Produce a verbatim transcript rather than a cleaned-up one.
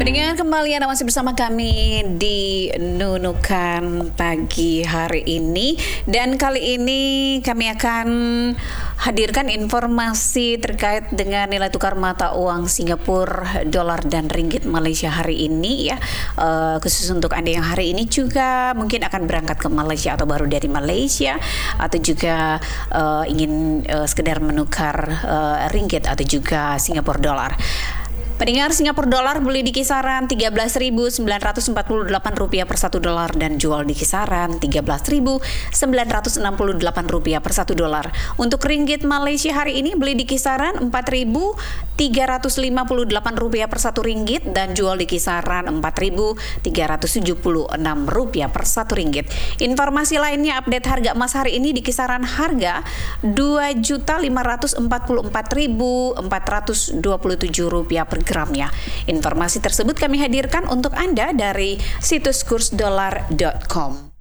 Pendengar kembali Anda masih bersama kami di Nunukan pagi hari ini, dan kali ini kami akan hadirkan informasi terkait dengan nilai tukar mata uang Singapura, dolar dan ringgit Malaysia hari ini ya. Uh, khusus untuk Anda yang hari ini juga mungkin akan berangkat ke Malaysia atau baru dari Malaysia, atau juga uh, ingin uh, sekedar menukar uh, ringgit atau juga Singapura dolar. Pendengar, Singapura dolar beli di kisaran tiga belas ribu sembilan ratus empat puluh delapan rupiah per satu dolar dan jual di kisaran tiga belas ribu sembilan ratus enam puluh delapan rupiah per satu dolar. Untuk ringgit Malaysia hari ini beli di kisaran empat ribu tiga ratus lima puluh delapan rupiah per satu ringgit dan jual di kisaran empat ribu tiga ratus tujuh puluh enam rupiah per satu ringgit. Informasi lainnya, update harga emas hari ini di kisaran harga dua juta lima ratus empat puluh empat ribu empat ratus dua puluh tujuh rupiah per gramnya. Informasi tersebut kami hadirkan untuk Anda dari situs kurs dolar dot com.